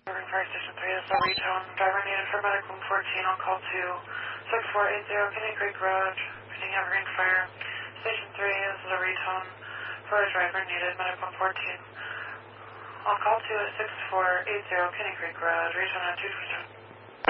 Urban Fire Station 3, this is a retone. Driver needed for medical 14 on call 2, 6480 Kenny Creek Road, Virginia Evergreen Fire. Station 3, this is a retone for a driver needed medical 14. On call 2 at 6480 Kenny Creek Road, retone on 227.